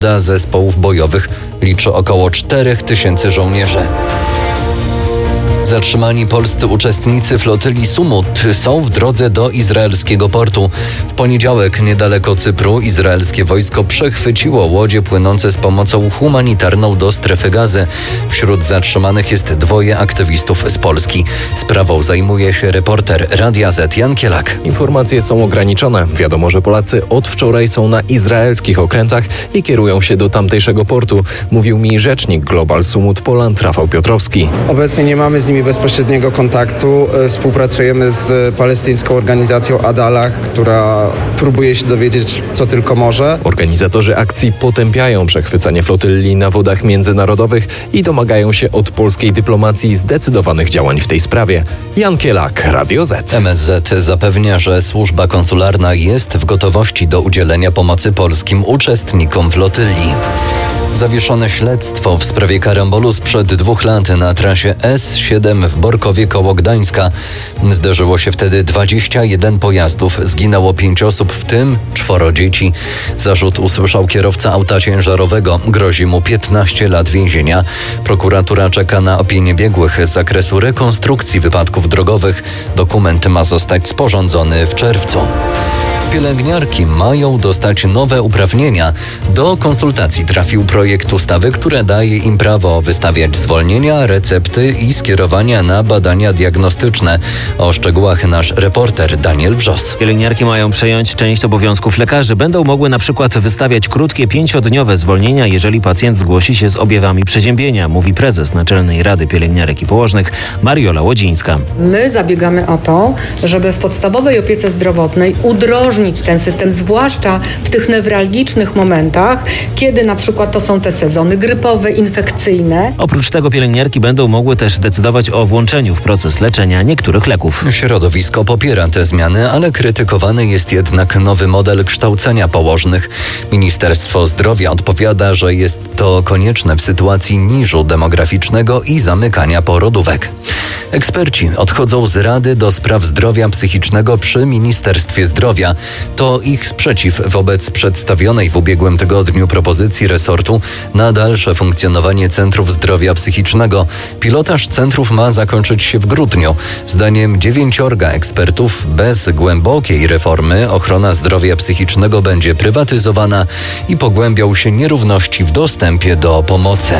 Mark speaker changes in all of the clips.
Speaker 1: zespołów bojowych liczy około 4000 żołnierzy. Zatrzymani polscy uczestnicy flotyli Sumut są w drodze do izraelskiego portu. W poniedziałek niedaleko Cypru izraelskie wojsko przechwyciło łodzie płynące z pomocą humanitarną do strefy Gazy. Wśród zatrzymanych jest 2 aktywistów z Polski. Sprawą zajmuje się reporter Radia Z Jan Kielak.
Speaker 2: Informacje są ograniczone. Wiadomo, że Polacy od wczoraj są na izraelskich okrętach i kierują się do tamtejszego portu. Mówił mi rzecznik Global Sumut Poland Rafał Piotrowski.
Speaker 3: Obecnie nie mamy z nimi bezpośredniego kontaktu. Współpracujemy z palestyńską organizacją Adalah, która próbuje się dowiedzieć, co tylko może.
Speaker 2: Organizatorzy akcji potępiają przechwycanie flotyli na wodach międzynarodowych i domagają się od polskiej dyplomacji zdecydowanych działań w tej sprawie. Jan Kielak, Radio Z.
Speaker 1: MSZ zapewnia, że służba konsularna jest w gotowości do udzielenia pomocy polskim uczestnikom flotyli. Zawieszone śledztwo w sprawie karambolu sprzed 2 lat na trasie S7 w Borkowie koło Gdańska. Zdarzyło się wtedy 21 pojazdów, zginęło 5 osób, w tym 4 dzieci. Zarzut usłyszał kierowca auta ciężarowego, grozi mu 15 lat więzienia. Prokuratura czeka na opinię biegłych z zakresu rekonstrukcji wypadków drogowych. Dokument ma zostać sporządzony w czerwcu. Pielęgniarki mają dostać nowe uprawnienia. Do konsultacji trafił projekt ustawy, który daje im prawo wystawiać zwolnienia, recepty i skierowania na badania diagnostyczne. O szczegółach nasz reporter Daniel Wrzos.
Speaker 4: Pielęgniarki mają przejąć część obowiązków lekarzy. Będą mogły na przykład wystawiać krótkie 5-dniowe zwolnienia, jeżeli pacjent zgłosi się z objawami przeziębienia, mówi prezes Naczelnej Rady Pielęgniarek i Położnych Mariola Łodzińska.
Speaker 5: My zabiegamy o to, żeby w podstawowej opiece zdrowotnej udrożnić ten system, zwłaszcza w tych newralgicznych momentach, kiedy na przykład to są te sezony grypowe, infekcyjne.
Speaker 4: Oprócz tego pielęgniarki będą mogły też decydować o włączeniu w proces leczenia niektórych leków.
Speaker 1: Środowisko popiera te zmiany, ale krytykowany jest jednak nowy model kształcenia położnych. Ministerstwo Zdrowia odpowiada, że jest to konieczne w sytuacji niżu demograficznego i zamykania porodówek. Eksperci odchodzą z Rady do Spraw Zdrowia Psychicznego przy Ministerstwie Zdrowia. To ich sprzeciw wobec przedstawionej w ubiegłym tygodniu propozycji resortu na dalsze funkcjonowanie centrów zdrowia psychicznego. Pilotaż centrów ma zakończyć się w grudniu. Zdaniem 9 ekspertów bez głębokiej reformy ochrona zdrowia psychicznego będzie prywatyzowana i pogłębiał się nierówności w dostępie do pomocy.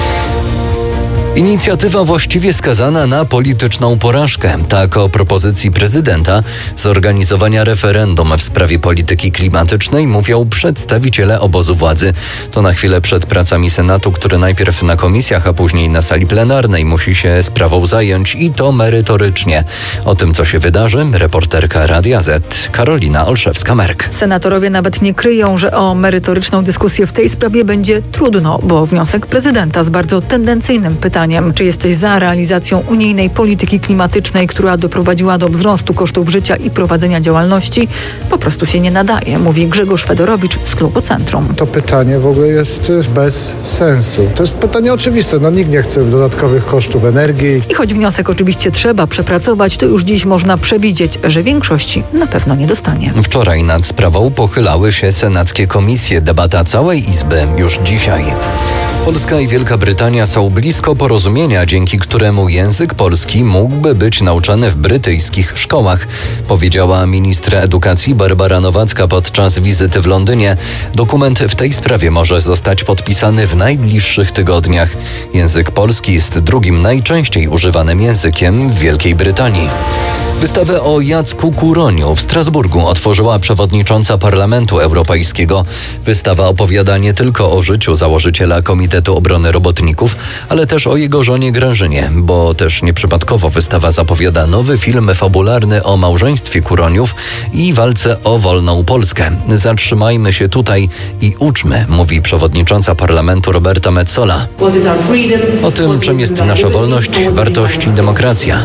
Speaker 1: Inicjatywa właściwie skazana na polityczną porażkę. Tak o propozycji prezydenta zorganizowania referendum w sprawie polityki klimatycznej mówią przedstawiciele obozu władzy. To na chwilę przed pracami Senatu, który najpierw na komisjach, a później na sali plenarnej musi się sprawą zająć i to merytorycznie. O tym, co się wydarzy, reporterka Radia Z Karolina Olszewska-Merk.
Speaker 6: Senatorowie nawet nie kryją, że o merytoryczną dyskusję w tej sprawie będzie trudno, bo wniosek prezydenta z bardzo tendencyjnym pytaniem, czy jesteś za realizacją unijnej polityki klimatycznej, która doprowadziła do wzrostu kosztów życia i prowadzenia działalności, po prostu się nie nadaje, mówi Grzegorz Fedorowicz z klubu Centrum.
Speaker 7: To pytanie w ogóle jest bez sensu. To jest pytanie oczywiste. Nikt nie chce dodatkowych kosztów energii.
Speaker 6: I choć wniosek oczywiście trzeba przepracować, to już dziś można przewidzieć, że większości na pewno nie dostanie.
Speaker 1: Wczoraj nad sprawą pochylały się senackie komisje. Debata całej Izby już dzisiaj. Polska i Wielka Brytania są blisko porozumienia, dzięki któremu język polski mógłby być nauczany w brytyjskich szkołach, powiedziała minister edukacji Barbara Nowacka podczas wizyty w Londynie. Dokument w tej sprawie może zostać podpisany w najbliższych tygodniach. Język polski jest drugim najczęściej używanym językiem w Wielkiej Brytanii. Wystawę o Jacku Kuroniu w Strasburgu otworzyła przewodnicząca Parlamentu Europejskiego. Wystawa opowiada nie tylko o życiu założyciela Komitetu Obrony Robotników, ale też o jego żonie Grażynie, bo też nieprzypadkowo wystawa zapowiada nowy film fabularny o małżeństwie Kuroniów i walce o wolną Polskę. Zatrzymajmy się tutaj i uczmy, mówi przewodnicząca Parlamentu Roberta Metsola. O tym, czym jest nasza wolność, wartość i demokracja.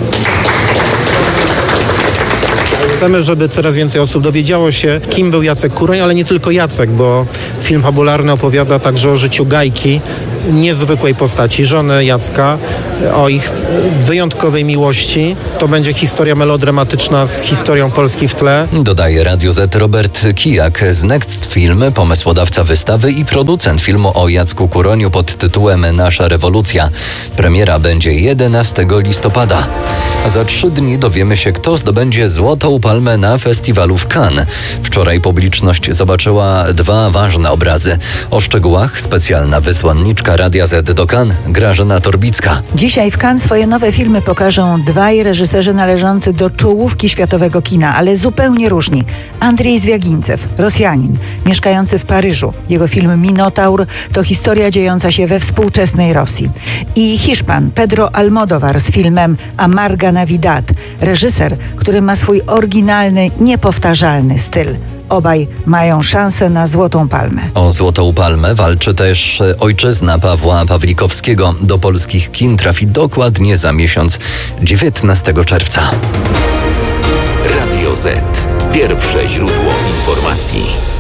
Speaker 8: Chcemy, żeby coraz więcej osób dowiedziało się, kim był Jacek Kuroń, ale nie tylko Jacek, bo film fabularny opowiada także o życiu Gajki, niezwykłej postaci, żony Jacka, o ich wyjątkowej miłości. To będzie historia melodramatyczna z historią Polski w tle.
Speaker 1: Dodaje Radio Z Robert Kijak z Next Film, pomysłodawca wystawy i producent filmu o Jacku Kuroniu pod tytułem Nasza rewolucja. Premiera będzie 11 listopada. A za 3 dni dowiemy się, kto zdobędzie Złotą Palmę na festiwalu w Cannes. Wczoraj publiczność zobaczyła 2 ważne obrazy. O szczegółach specjalna wysłanniczka Radia Z do Cannes, Grażyna Torbicka.
Speaker 9: Dzisiaj w Cannes swoje nowe filmy pokażą 2 reżyserzy należący do czołówki światowego kina, ale zupełnie różni. Andrzej Zwiagincew, Rosjanin, mieszkający w Paryżu. Jego film Minotaur to historia dziejąca się we współczesnej Rosji. I Hiszpan Pedro Almodóvar z filmem Amarga Navidad. Reżyser, który ma swój oryginalny, niepowtarzalny styl. Obaj mają szansę na Złotą Palmę.
Speaker 1: O Złotą Palmę walczy też ojczyzna Pawła Pawlikowskiego. Do polskich kin trafi dokładnie za miesiąc, 19 czerwca.
Speaker 10: Radio Z. Pierwsze źródło informacji.